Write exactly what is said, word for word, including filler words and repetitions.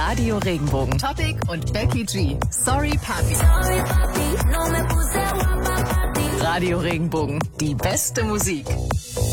Radio Regenbogen. Topic und Becky G. Sorry Papi. Radio Regenbogen. Die beste Musik.